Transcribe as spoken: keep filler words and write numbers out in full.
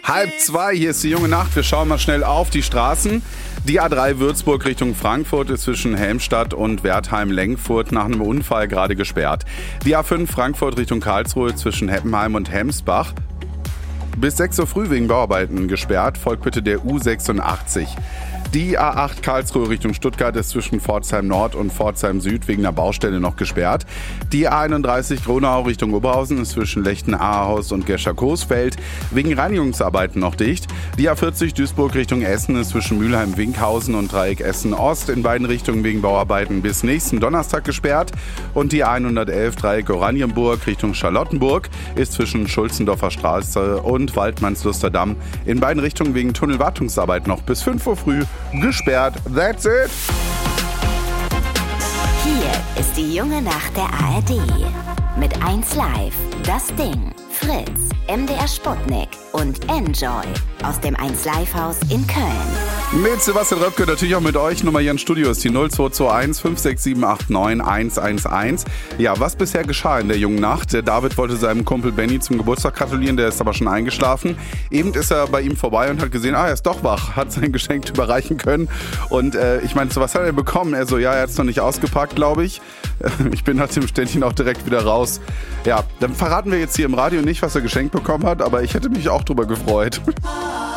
Halb zwei, hier ist die junge Nacht. Wir schauen mal schnell auf die Straßen. Die A drei Würzburg Richtung Frankfurt ist zwischen Helmstadt und Wertheim-Lengfurt nach einem Unfall gerade gesperrt. Die A fünf Frankfurt Richtung Karlsruhe zwischen Heppenheim und Hemsbach bis sechs Uhr früh wegen Bauarbeiten gesperrt. Folgt bitte der U sechsundachtzig. Die A acht Karlsruhe Richtung Stuttgart ist zwischen Pforzheim Nord und Pforzheim Süd wegen einer Baustelle noch gesperrt. Die A einunddreißig Gronau Richtung Oberhausen ist zwischen Lechten-Ahaus und Gescher-Coesfeld wegen Reinigungsarbeiten noch dicht. Die A vierzig Duisburg Richtung Essen ist zwischen Mülheim-Winkhausen und Dreieck Essen-Ost in beiden Richtungen wegen Bauarbeiten bis nächsten Donnerstag gesperrt. Und die A hundertelf Dreieck Oranienburg Richtung Charlottenburg ist zwischen Schulzendorfer Straße und Waldmannsluster-Damm in beiden Richtungen wegen Tunnelwartungsarbeit noch bis fünf Uhr früh gesperrt. That's it. Hier ist die junge Nacht der A R D. Mit eins Live, Das Ding, Fritz, M D R Sputnik und Enjoy aus dem eins Live Haus in Köln. Mit Sebastian Röpke, natürlich auch mit euch. Nummer hier im Studio ist die null zwei zwei eins fünf sechs sieben acht neun eins eins eins. Ja, was bisher geschah in der jungen Nacht? Der David wollte seinem Kumpel Benny zum Geburtstag gratulieren, der ist aber schon eingeschlafen. Eben ist er bei ihm vorbei und hat gesehen, ah, er ist doch wach, hat sein Geschenk überreichen können. Und äh, ich meine, so, was hat er bekommen? Er so, ja, er hat es noch nicht ausgepackt, glaube ich. Ich bin nach dem Ständchen auch direkt wieder raus. Ja, dann verraten wir jetzt hier im Radio nicht, was er geschenkt bekommen hat, aber ich hätte mich auch drüber gefreut.